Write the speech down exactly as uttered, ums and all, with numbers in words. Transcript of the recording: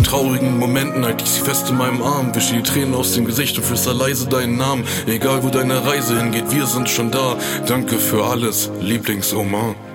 traurigen Momenten halte ich sie fest in meinem Arm, wische die Tränen aus dem Gesicht und flüster leise deinen Namen. Egal wo deine Reise hingeht, wir sind schon da. Danke für alles, Lieblings-Oma.